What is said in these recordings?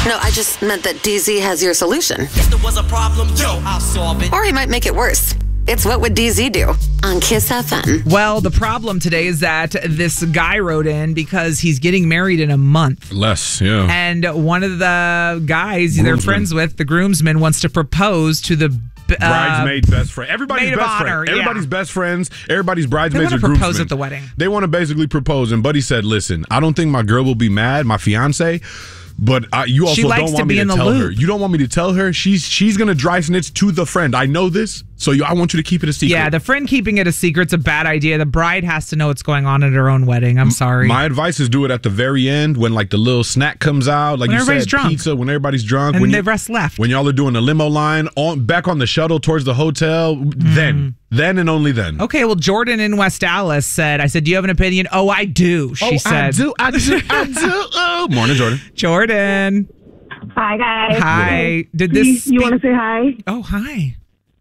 No, I just meant that DZ has your solution. If there was a problem, I'll solve it. Or he might make it worse. It's What Would DZ Do on Kiss FM. Well, the problem today is that this guy wrote in because he's getting married in a month. Less, yeah. And one of the guys they're friends with, the groomsman, wants to propose to the bridesmaid best friend. Everybody's maid of best honor, friend. Everybody's best friends. Everybody's They bridesmaids want or to propose groomsmen. at the wedding. They want to basically propose. And Buddy said, listen, I don't think my girl will be mad, my fiance, but you also don't want me to tell her. You don't want me to tell her. She's going to dry snitch to the friend. I know this, so I want you to keep it a secret. Yeah, the friend keeping it a secret's a bad idea. The bride has to know what's going on at her own wedding. I'm sorry. My advice is do it at the very end when like the little snack comes out. Like when you everybody's said, drunk. pizza, when everybody's drunk. And when the rest left. When y'all are doing the limo line, back on the shuttle towards the hotel, then and only then. Okay, well, Jordan in West Dallas said, I said, do you have an opinion? Oh, I do, she said. I do. Oh, morning, Jordan. Jordan. Hi, guys. Hi. Did this You want to say hi? Oh, hi.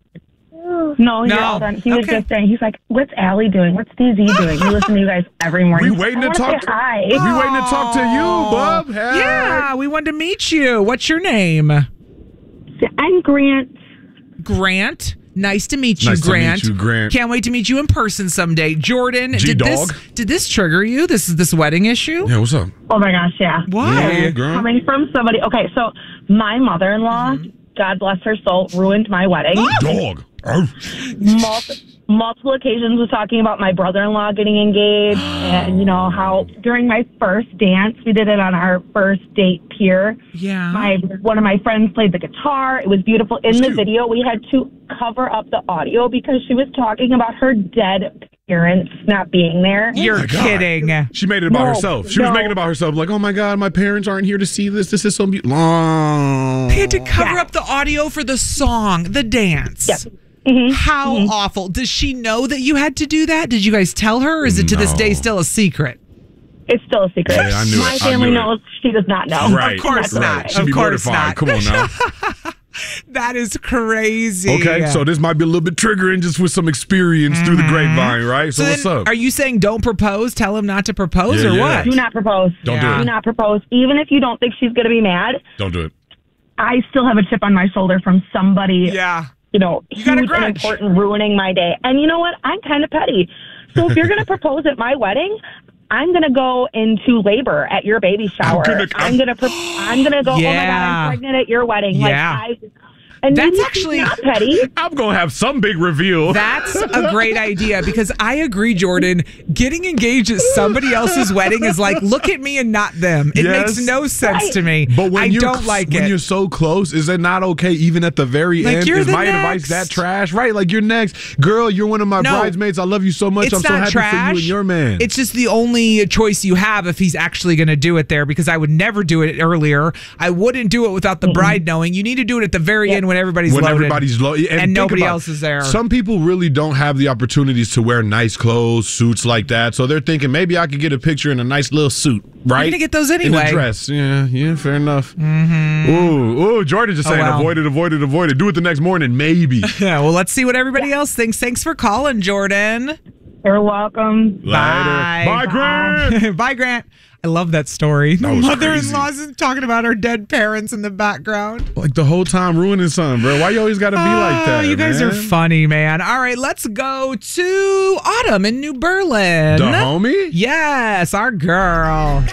No, you're all done. He was just saying, he's like, what's Allie doing? What's DZ doing? He listens to you guys every morning. We waiting to talk. Hi. We waiting to talk to you, bub. Hey. Yeah, we wanted to meet you. What's your name? I'm Grant. Grant. Nice to meet you, Nice to Grant. meet you, Grant. Can't wait to meet you in person someday. Jordan, G-Dog. did this trigger you? This wedding issue? Yeah, what's up? Oh, my gosh, yeah. Why? Yeah, girl. Coming from somebody. Okay, so my mother-in-law, God bless her soul, ruined my wedding. Dog. Multiple occasions was talking about my brother-in-law getting engaged and, how during my first dance, we did it on our first date pier. Yeah. One of my friends played the guitar. It was beautiful. In the video, we had to cover up the audio because she was talking about her dead parents not being there. You're kidding. She made it about herself. She was making it about herself. Like, oh my God, my parents aren't here to see this. This is so beautiful. They had to cover up the audio for the song, the dance. Yes. How awful. Does she know that you had to do that? Did you guys tell her? Or is it to this day still a secret? It's still a secret. Yeah, I knew my it. family knows. She does not know. Right. Of course not. She'd be Of course mortified. not. Come on now. That is crazy. Okay, so this might be a little bit triggering just with some experience through the grapevine, right? So what's then, up? Are you saying don't propose? Tell him not to propose or what? Do not propose. Don't do it. Do not propose. Even if you don't think she's going to be mad, Don't do it. I still have a chip on my shoulder from somebody. Yeah. Huge got a and grudge. important, ruining my day. And you know what? I'm kind of petty. So if you're going to propose at my wedding, I'm going to go into labor at your baby shower. I'm going to go, oh my God, I'm pregnant at your wedding. Yeah. And That's maybe actually she's not petty. I'm going to have some big reveal. That's a great idea because I agree, Jordan. Getting engaged at somebody else's wedding is like, look at me and not them. It makes no sense to me. But when I don't like it. When you're so close, is it not okay even at the very end? You're Is the my next. advice that trash? Right, like you're next. Girl, you're one of my bridesmaids. I love you so much. It's I'm so not happy trash. for you and your man. It's just the only choice you have if he's actually going to do it there because I would never do it earlier. I wouldn't do it without the bride knowing. You need to do it at the very end when everybody's loaded. Low, and think nobody about, else is there. Some people really don't have the opportunities to wear nice clothes, suits like that. So they're thinking maybe I could get a picture in a nice little suit, right? You're gonna get those anyway. In a dress, yeah, fair enough. Ooh, Jordan just saying avoid it. Do it the next morning, maybe. Yeah, well, let's see what everybody else thinks. Thanks for calling, Jordan. You're welcome. Bye. Bye, Grant. Bye, Grant. I love that story. That was Mother-in-law's talking about her dead parents in the background. Like the whole time ruining something, bro. Why you always got to be like that? You guys man? are funny, man. All right, let's go to Autumn in New Berlin. The homie? Yes, our girl.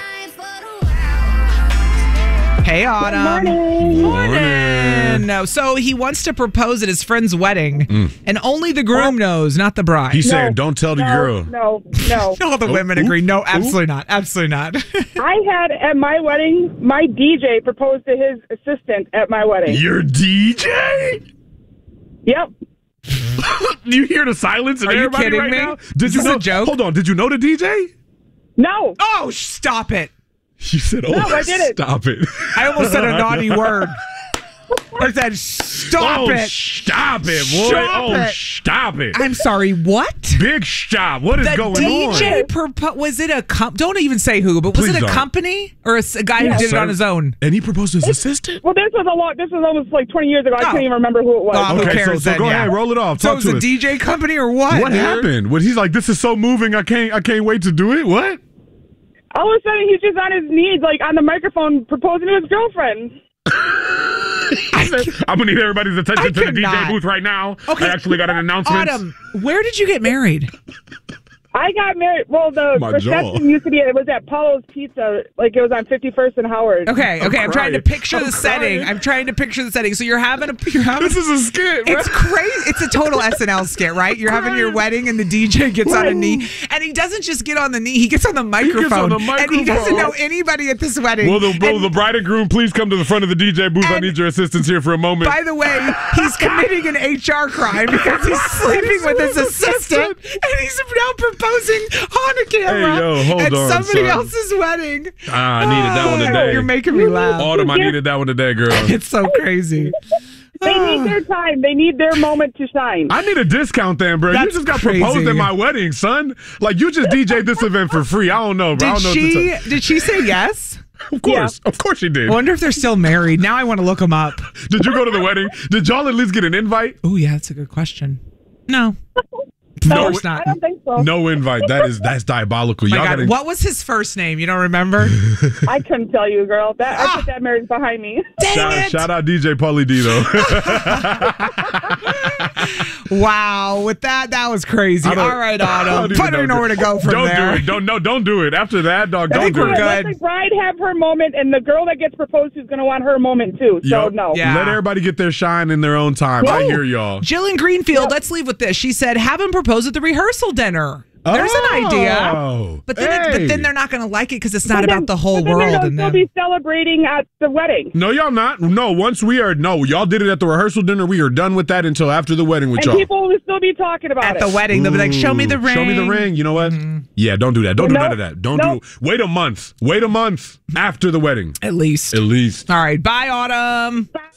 Hey, Autumn. Good morning. No, so he wants to propose at his friend's wedding, and only the groom knows, not the bride. He's saying, don't tell the girl. No. All the women agree. No, absolutely not. Absolutely not. I had at my wedding, my DJ proposed to his assistant at my wedding. Your DJ? Yep. You hear the silence in Are you everybody kidding right me? now? Is this a joke? Hold on. Did you know the DJ? No. Oh, stop it. You said, oh, No, I didn't. Stop it. I almost said a naughty word. I said, stop it. Stop it, boy. Stop it. Stop it. I'm sorry, what? Big stop. What is The going DJ on? was it a don't even say who, but was Please it a don't. company or a guy who Yes, did it sir. on his own? And he proposed to his assistant? Well, this was almost like 20 years ago. I can't even remember who it was. Oh, who Okay, cares so then, go yeah. ahead, roll it off. So Talk it was to a us. DJ company or what? What dude? happened? When he's like, this is so moving, I can't wait to do it. What? All of a sudden, he's just on his knees, like on the microphone, proposing to his girlfriend. I'm gonna need everybody's attention to the DJ booth right now. Okay. I actually got an announcement. Autumn, where did you get married? I got married. Well, the reception used to be. It was at Paulo's Pizza. Like it was on 51st and Howard. Okay. I'm trying to picture the setting. So you're having. This is a skit. It's crazy. It's a total SNL skit, right? You're having your wedding, and the DJ gets on a knee, and he doesn't just get on the knee. He gets on the microphone, and he doesn't know anybody at this wedding. Will the bride and groom please come to the front of the DJ booth? I need your assistance here for a moment. By the way, he's committing an HR crime because he's sleeping with his assistant, and he's now proposing on a camera at somebody else's wedding. I needed that one today. You're making me laugh. Autumn, I needed that one today, girl. It's so crazy. They need their time. They need their moment to shine. I need a discount then, bro. You just got proposed at my wedding, son. Like, you just DJ'd this event for free. I don't know, bro. Did she say yes? Of course. Yeah. Of course she did. I wonder if they're still married. Now I want to look them up. Did you go to the wedding? Did y'all at least get an invite? Oh, yeah, that's a good question. No. No, of course not. I don't think so. No invite. That's diabolical. What was his first name? You don't remember? I couldn't tell you, girl. I put that marriage behind me. Shout out DJ Pauly D, though. Wow. With that was crazy. All right, Autumn. I don't know where to go from there. Don't do it. After that, dog, don't do it. Let the bride have her moment, and the girl that gets proposed to is going to want her moment, too. So, no. Yeah. Let everybody get their shine in their own time. I hear y'all. Jill in Greenfield, let's leave with this. She said, have him propose at the rehearsal dinner. There's an idea. But then they're not going to like it because it's not about the whole world. They'll still be celebrating at the wedding. No, y'all not. No, y'all did it at the rehearsal dinner. We are done with that until after the wedding with y'all. And people will still be talking about it. At the wedding, they'll be like, show me the ring. Show me the ring. You know what? Mm-hmm. Yeah, don't do that. Don't do none of that. Don't do. Wait a month. Wait a month after the wedding. At least. All right. Bye, Autumn. Bye.